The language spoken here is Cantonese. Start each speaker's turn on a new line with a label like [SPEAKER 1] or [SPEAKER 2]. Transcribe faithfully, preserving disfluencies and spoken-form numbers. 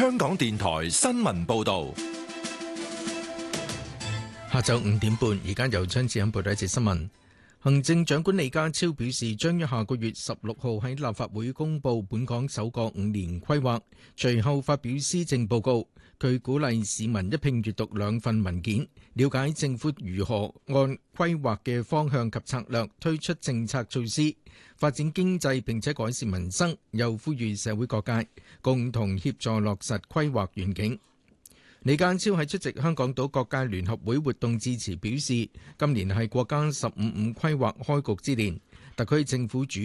[SPEAKER 1] 香港電台新聞報道。
[SPEAKER 2] 下晝五點半，而家由張志欣報道一節新聞。行政長官李家超表示，將於下個月十六號喺立法會公布本港首個五年規劃，隨後發表施政報告。佢鼓勵市民一併閱讀兩份文件，了解政府如何按規劃嘅方向及策略推出政策措施，發展經濟並且改善民生。又呼籲社會各界共同協助落實規劃願景。李家超喺出席香港島各界聯合會活動致辭表示，今年係國家十五五規劃開局之年，特區政府主